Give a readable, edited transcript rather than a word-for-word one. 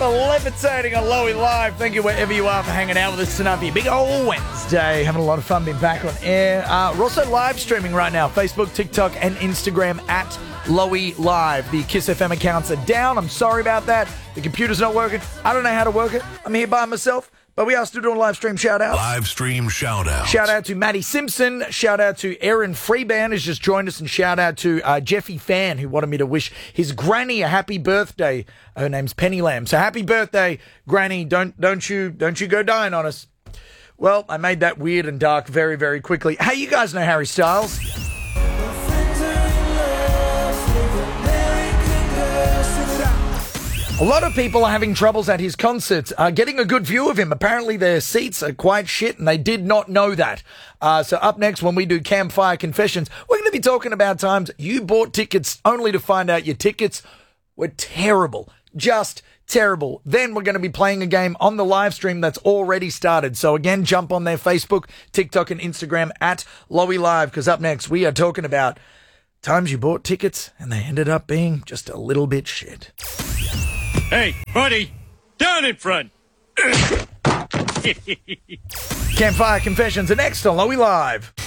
for levitating on Lowy Live. Thank you wherever you are for hanging out with us tonight for your big old Wednesday. Having a lot of fun being back on air. We're also live streaming right now. Facebook, TikTok, and Instagram at Lowy Live. The Kiss FM accounts are down. I'm sorry about that. The computer's not working. I don't know how to work it. I'm here by myself. But we are still doing live stream shout-outs. Live stream shout-outs. Shout-out to Maddie Simpson. Shout-out to Erin Freeban, who's just joined us. And shout-out to Jeffy Fan, who wanted me to wish his granny a happy birthday. Her name's Penny Lamb. So happy birthday, Granny. Don't you go dying on us. Well, I made that weird and dark very, very quickly. Hey, you guys know Harry Styles. A lot of people are having troubles at his concerts getting a good view of him. Apparently their seats are quite shit and they did not know that. So up next when we do Campfire Confessions, we're going to be talking about times you bought tickets only to find out your tickets were terrible. Just terrible. Then we're going to be playing a game on the live stream that's already started. So again, jump on their Facebook, TikTok and Instagram at Lowy Live, because up next we are talking about times you bought tickets and they ended up being just a little bit shit. Hey, buddy, down in front. Campfire Confessions are next on Lowy Live.